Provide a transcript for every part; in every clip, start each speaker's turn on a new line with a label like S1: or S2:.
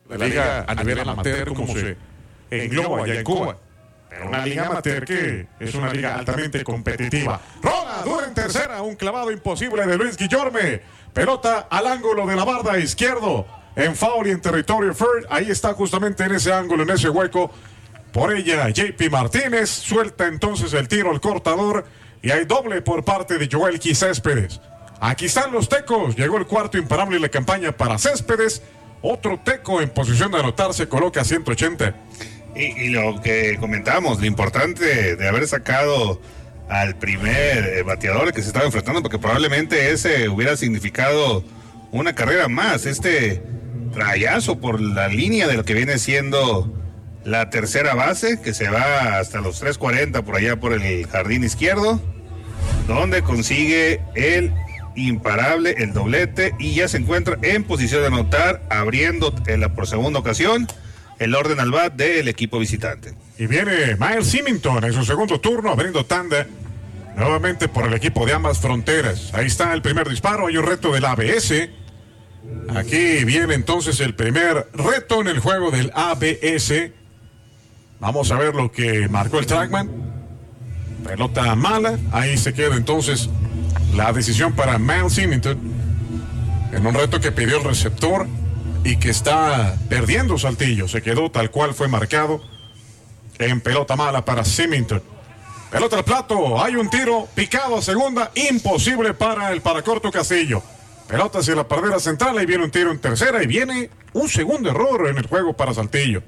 S1: la liga a nivel amateur como se engloba allá en Cuba. Pero una liga amateur que es una liga altamente competitiva. Rola dura en tercera, un clavado imposible de Luis Guillorme. Pelota al ángulo de la barda izquierdo. En foul y en territorio first. Ahí está justamente en ese ángulo, en ese hueco. Por ella, JP Martínez. Suelta entonces el tiro al cortador. Y hay doble por parte de Joelqui Céspedes. Aquí están los tecos. Llegó el cuarto imparable en la campaña para Céspedes. Otro teco en posición de anotar se coloca a 180.
S2: Y lo que comentamos, lo importante de haber sacado al primer bateador que se estaba enfrentando, porque probablemente ese hubiera significado una carrera más. Este rayazo por la línea de lo que viene siendo la tercera base, que se va hasta los 340 por allá por el jardín izquierdo, donde consigue el imparable, el doblete, y ya se encuentra en posición de anotar, abriendo por segunda ocasión el orden al bat del equipo visitante.
S1: Y viene Miles Symington en su segundo turno, abriendo tanda nuevamente por el equipo de ambas fronteras. Ahí está el primer disparo, hay un reto del ABS. Aquí viene entonces el primer reto en el juego del ABS. Vamos a ver lo que marcó el trackman. Pelota mala, ahí se queda entonces la decisión para Miles Symington en un reto que pidió el receptor y que está perdiendo Saltillo. Se quedó tal cual fue marcado en pelota mala para Symington. Pelota al plato, hay un tiro picado a segunda, imposible para el paracorto Castillo. Pelota hacia la pradera central, ahí viene un tiro en tercera y viene un segundo error en el juego para Saltillo.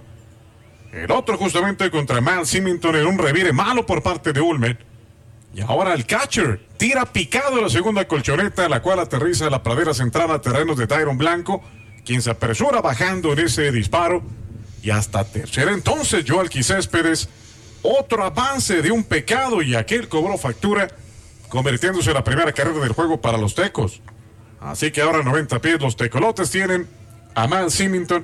S1: El otro justamente contra Miles Symington en un revire malo por parte de Ulmer. Y ahora el catcher tira picado la segunda colchoneta, la cual aterriza a la pradera central a terrenos de Tyron Blanco, quien se apresura bajando en ese disparo. Y hasta tercera entonces Joelqui Céspedes. Otro avance de un pecado y aquel cobró factura, convirtiéndose en la primera carrera del juego para los tecos. Así que ahora 90 pies los tecolotes tienen a Miles Symington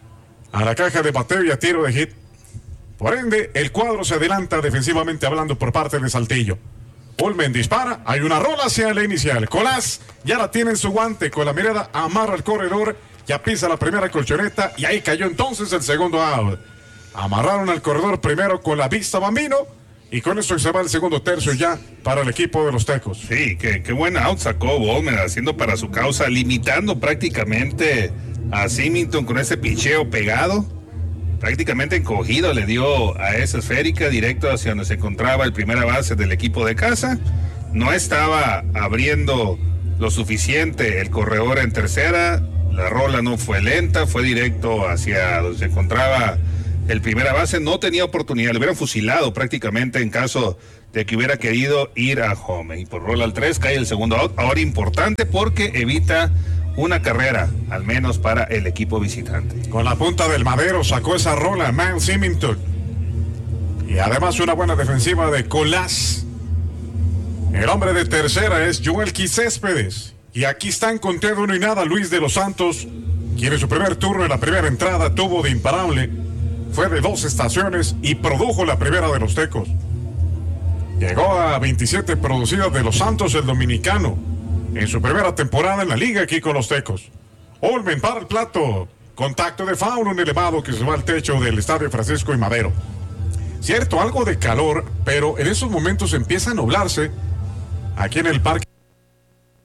S1: a la caja de bateo y a tiro de hit. Por ende, el cuadro se adelanta defensivamente hablando por parte de Saltillo. Ulmen dispara, hay una rola hacia la inicial. Colás ya la tiene en su guante, con la mirada amarra al corredor, ya pisa la primera colchoneta y ahí cayó entonces el segundo out. Amarraron al corredor primero con la vista Bambino y con eso se va el segundo tercio ya para el equipo de los tecos.
S2: Sí, qué buen out sacó Bowman, haciendo para su causa, limitando prácticamente a Symington con ese picheo pegado. Prácticamente encogido le dio a esa esférica directo hacia donde se encontraba el primera base del equipo de casa. No estaba abriendo lo suficiente el corredor en tercera. La rola no fue lenta, fue directo hacia donde se encontraba el primera base. No tenía oportunidad, le hubieran fusilado prácticamente en caso de que hubiera querido ir a home. Y por rola al 3 cae el segundo out. Ahora importante porque evita una carrera, al menos para el equipo visitante.
S1: Con la punta del madero sacó esa rola Miles Symington. Y además una buena defensiva de Colás. El hombre de tercera es Joelqui Céspedes. Y aquí están contando 1-0 Luis de los Santos, quien en su primer turno en la primera entrada tuvo de imparable. Fue de 2 estaciones y produjo la primera de los tecos. Llegó a 27 producidas de los Santos el dominicano en su primera temporada en la liga aquí con los tecos. Ulmen para el plato. Contacto de foul, un elevado que se va al techo del estadio Francisco y Madero. Cierto, algo de calor, pero en esos momentos empieza a nublarse aquí en el parque.